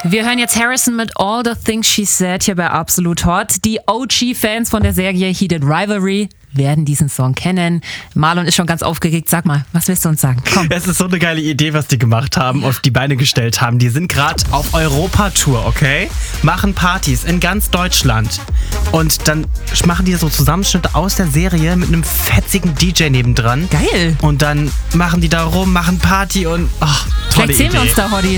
Wir hören jetzt Harrison mit All the Things She Said hier bei Absolut Hot. Die OG-Fans von der Serie Heated Rivalry werden diesen Song kennen. Marlon ist schon ganz aufgeregt. Sag mal, was willst du uns sagen? Komm. Es ist so eine geile Idee, was die gemacht haben, auf die Beine gestellt haben. Die sind gerade auf Europatour, okay? Machen Partys in ganz Deutschland. Und dann machen die so Zusammenschnitte aus der Serie mit einem fetzigen DJ nebendran. Geil. Und dann machen die da rum, machen Party und tolle Vielleicht sehen Idee. wir uns da, Hoddies.